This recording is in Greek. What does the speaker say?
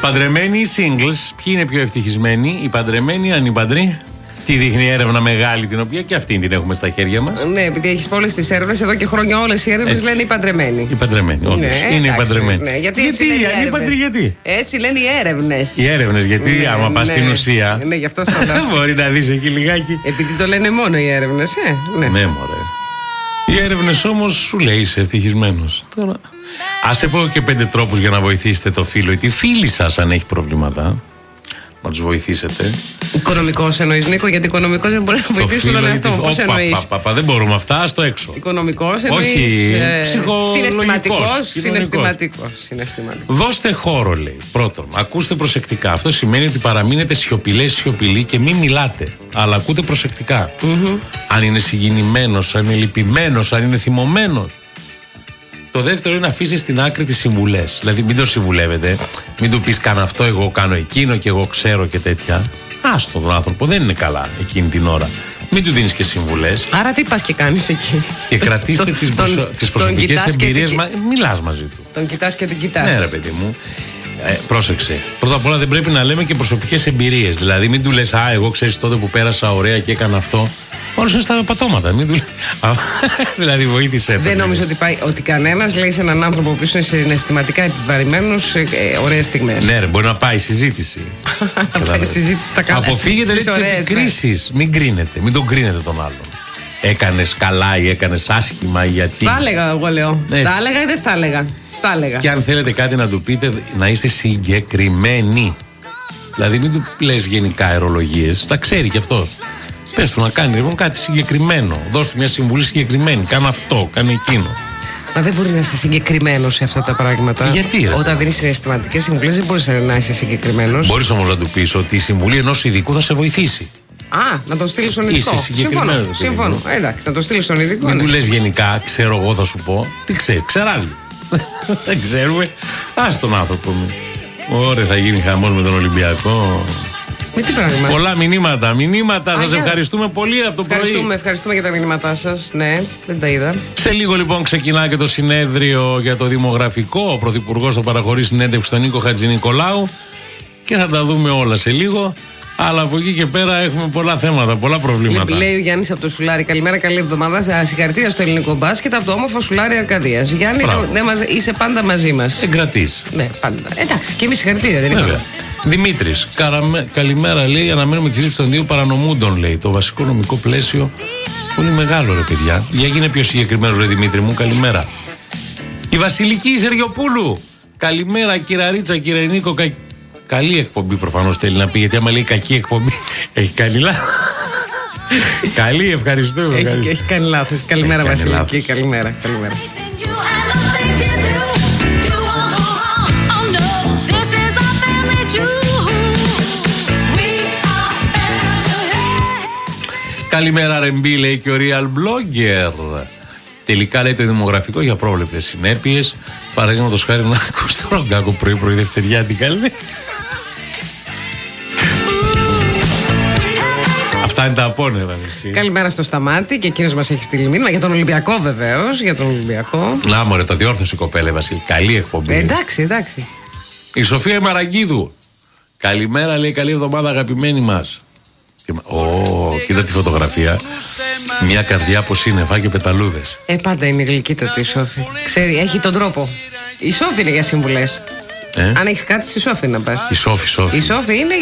Παντρεμένοι ή singles, ποιοι είναι πιο ευτυχισμένοι, οι παντρεμένοι, οι ανυπαντροί? Τι δείχνει η έρευνα μεγάλη, την οποία και αυτή την έχουμε στα χέρια μας. Ναι, επειδή έχεις όλες τις έρευνες, εδώ και χρόνια όλες οι έρευνες λένε οι παντρεμένοι. Οι παντρεμένοι, όντως. Ναι, είναι οι παντρεμένοι. Ναι, γιατί ανύπαντροι, γιατί. Έτσι λένε οι έρευνες. Οι έρευνες, γιατί ναι, άμα πας στην ουσία. Ναι, γι' αυτό στο λέω. Μπορεί να δεις εκεί λιγάκι. Επειδή το λένε μόνο οι έρευνες, ναι. Ναι, μωρέ. Οι έρευνες όμως σου λέει είσαι ευτυχισμένος. Τώρα, ας σε πω και 5 τρόπους για να βοηθήσετε το φίλο ή τη φίλη σας αν έχει προβλήματα. Να τους βοηθήσετε. Οικονομικός εννοείς, Νίκο, γιατί οικονομικός δεν μπορεί να βοηθήσει τον εαυτό μου. Πώς εννοείς? Δεν μπορούμε αυτά, στο έξω. Οικονομικός εννοείς? Όχι, συναισθηματικός. Δώστε χώρο, λέει. Πρώτον, ακούστε προσεκτικά. Αυτό σημαίνει ότι παραμείνετε σιωπηλοί και μην μιλάτε. Αλλά ακούτε προσεκτικά. Αν είναι συγκινημένος, αν είναι λυπημένος, αν είναι θυμωμένος. Το δεύτερο είναι να αφήσεις στην άκρη τις συμβουλές. Δηλαδή, μην το συμβουλεύετε. Μην του πεις κάνω αυτό, εγώ κάνω εκείνο και εγώ ξέρω και τέτοια. Άστο τον άνθρωπο, δεν είναι καλά εκείνη την ώρα. Μην του δίνεις και συμβουλές. Άρα τι πας και κάνεις εκεί? Και κρατήστε τις προσωπικές εμπειρίες. Μιλάς μαζί του. Τον κοιτάς και την κοιτάς. Ναι, ρε παιδί μου. Πρόσεξε. Πρώτα απ' όλα δεν πρέπει να λέμε και προσωπικές εμπειρίες. Δηλαδή, μην του λες εγώ ξέρεις τότε που πέρασα ωραία και έκανα αυτό. Όλος είναι στα πατώματα. Μην του δηλαδή, βοήθησε. Δεν νομίζω ότι κανένας λέει σε έναν άνθρωπο που είναι συναισθηματικά επιβαρημένος ωραίες στιγμές. Ναι, ρε, μπορεί να πάει συζήτηση. Συζήτηση στα καλά. Αποφύγετε τις επικρίσεις. Μην κρίνετε. Μην τον κρίνετε τον άλλον. Έκανες καλά ή έκανες άσχημα ή γιατί. Στα έλεγα, εγώ λέω. Στα έλεγα ή δεν στα έλεγα? Στα έλεγα. Και αν θέλετε κάτι να του πείτε, να είστε συγκεκριμένοι. Δηλαδή, μην του λες γενικά αερολογίες. Τα ξέρει κι αυτό. Πες του να κάνει λοιπόν κάτι συγκεκριμένο. Δώσ' του μια συμβουλή συγκεκριμένη. Κάνε αυτό, κάνε εκείνο. Μα δεν μπορείς να είσαι συγκεκριμένος σε αυτά τα πράγματα. Γιατί, ρε? Όταν δίνεις συναισθηματικές συμβουλές, δεν μπορείς να είσαι συγκεκριμένος. Μπορείς όμως να του πεις ότι η συμβουλή ενός ειδικού θα σε βοηθήσει. Να τον στείλεις στον ειδικό. Συμφωνώ. Εντάξει, να τον στείλεις στον ειδικό. Μην του λες γενικά, ξέρω εγώ θα σου πω. Τι ξέρει, ξέρει. Δεν ξέρουμε. Ας τον άνθρωπο μου. Ωραία, θα γίνει χαμός με τον Ολυμπιακό. Με τι πράγμα? Πολλά μηνύματα. Σας ευχαριστούμε πολύ από το πρωί. Ευχαριστούμε για τα μηνύματά σας. Ναι, δεν τα είδα. Σε λίγο λοιπόν ξεκινά και το συνέδριο για το δημογραφικό. Ο Πρωθυπουργός θα παραχωρήσει συνέντευξη στον Νίκο Χατζηνικολάου και θα τα δούμε όλα σε λίγο. Αλλά από εκεί και πέρα έχουμε πολλά θέματα, πολλά προβλήματα. Λέει ο Γιάννης από το Σουλάρι, καλημέρα, καλή εβδομάδα. Συγχαρητήρια στο ελληνικό μπάσκετ από το όμορφο Σουλάρι Αρκαδίας. Γιάννη, είσαι πάντα μαζί μας. Εγκρατής. Ναι, πάντα. Εντάξει, και εμείς συγχαρητήρια, δεν είναι. Δημήτρης, καλημέρα, λέει. Αναμένουμε τη λήψη των 2 παρανομούντων, λέει. Το βασικό νομικό πλαίσιο πολύ μεγάλο, ρε παιδιά. Για γίνε πιο συγκεκριμένο, ρε Δημήτρη μου, καλημέρα. Η Βασιλική Σεργιοπούλου. Καλημέρα, κύριε Ρίτσα, κύριε Νίκο. Καλή εκπομπή προφανώς θέλει να πει, γιατί άμα λέει κακή εκπομπή έχει κάνει λάθος. Καλή, ευχαριστούμε. Έχει κάνει λάθος. Καλημέρα Βασιλική, καλημέρα. Καλημέρα Ρεμπή, λέει και ο Real Blogger. Τελικά λέει το δημογραφικό για πρόβλεπτες συνέπειες. Παραδείγματος χάρη να ακούς το Ρογκάκο πρωί δευτεριάτικα, λέει. Αυτά είναι τα απόνερα. Καλημέρα στο Σταμάτη και εκείνος μας έχει στείλει μήνυμα για τον Ολυμπιακό, βεβαίως. Για τον Ολυμπιακό. Να μωρέ, τα διόρθωσε η κοπέλα, Βασίλη. Καλή εκπομπή. Εντάξει. Η Σοφία Μαραγκίδου. Καλημέρα, λέει, καλή εβδομάδα, αγαπημένοι μας. Κοίτα τη φωτογραφία. Μια καρδιά από σύννεφα και πεταλούδες. Πάντα είναι γλυκύτατη η Σόφη. Ξέρει, έχει τον τρόπο. Η Σόφη είναι για συμβουλές. Αν έχεις κάτι, στη Σόφη να πας. Η Σόφη. Η Σόφη είναι